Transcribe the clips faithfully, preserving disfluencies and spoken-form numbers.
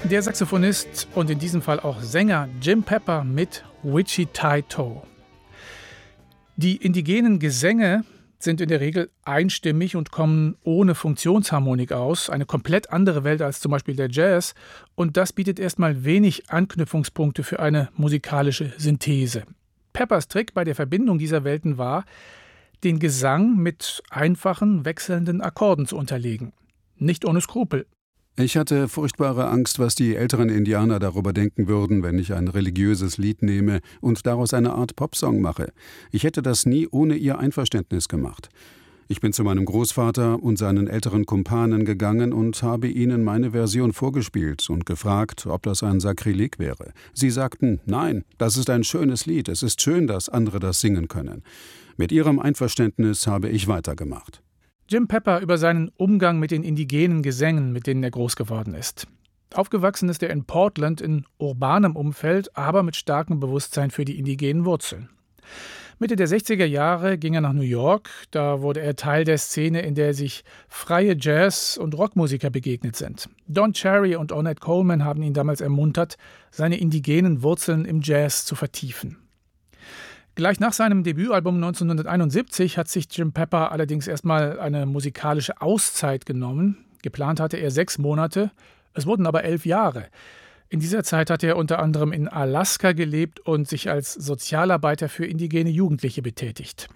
Der Saxophonist und in diesem Fall auch Sänger Jim Pepper mit Wichita-Toe. Die indigenen Gesänge sind in der Regel einstimmig und kommen ohne Funktionsharmonik aus, eine komplett andere Welt als zum Beispiel der Jazz, und das bietet erstmal wenig Anknüpfungspunkte für eine musikalische Synthese. Peppers Trick bei der Verbindung dieser Welten war, den Gesang mit einfachen, wechselnden Akkorden zu unterlegen. Nicht ohne Skrupel. Ich hatte furchtbare Angst, was die älteren Indianer darüber denken würden, wenn ich ein religiöses Lied nehme und daraus eine Art Popsong mache. Ich hätte das nie ohne ihr Einverständnis gemacht. Ich bin zu meinem Großvater und seinen älteren Kumpanen gegangen und habe ihnen meine Version vorgespielt und gefragt, ob das ein Sakrileg wäre. Sie sagten, nein, das ist ein schönes Lied, es ist schön, dass andere das singen können. Mit ihrem Einverständnis habe ich weitergemacht. Jim Pepper über seinen Umgang mit den indigenen Gesängen, mit denen er groß geworden ist. Aufgewachsen ist er in Portland in urbanem Umfeld, aber mit starkem Bewusstsein für die indigenen Wurzeln. Mitte der sechziger Jahre ging er nach New York. Da wurde er Teil der Szene, in der sich freie Jazz- und Rockmusiker begegnet sind. Don Cherry und Ornette Coleman haben ihn damals ermuntert, seine indigenen Wurzeln im Jazz zu vertiefen. Gleich nach seinem Debütalbum neunzehnhunderteinundsiebzig hat sich Jim Pepper allerdings erstmal eine musikalische Auszeit genommen. Geplant hatte er sechs Monate, es wurden aber elf Jahre. In dieser Zeit hat er unter anderem in Alaska gelebt und sich als Sozialarbeiter für indigene Jugendliche betätigt.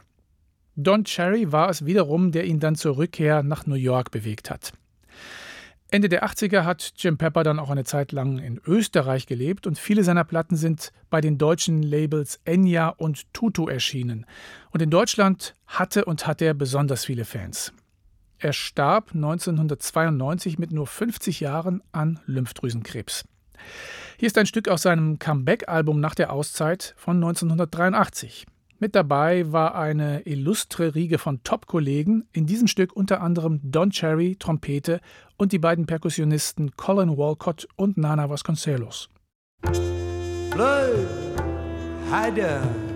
Don Cherry war es wiederum, der ihn dann zur Rückkehr nach New York bewegt hat. Ende der achtziger hat Jim Pepper dann auch eine Zeit lang in Österreich gelebt und viele seiner Platten sind bei den deutschen Labels Enya und Tutu erschienen. Und in Deutschland hatte und hat er besonders viele Fans. Er starb neunzehnhundertzweiundneunzig mit nur fünfzig Jahren an Lymphdrüsenkrebs. Hier ist ein Stück aus seinem Comeback-Album nach der Auszeit von neunzehnhundertdreiundachtzig. Mit dabei war eine illustre Riege von Top-Kollegen, in diesem Stück unter anderem Don Cherry, Trompete und die beiden Perkussionisten Colin Walcott und Nana Vasconcelos. Blue, hi there.